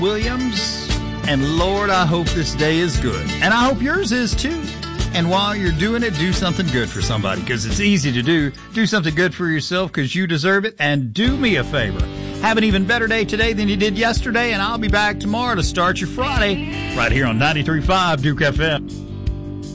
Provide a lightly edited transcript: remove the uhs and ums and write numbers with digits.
Williams. And Lord, I hope this day is good. And I hope yours is too. And while you're doing it, do something good for somebody, because it's easy to do. Do something good for yourself because you deserve it. And do me a favor. Have an even better day today than you did yesterday. And I'll be back tomorrow to start your Friday right here on 93.5 Duke FM.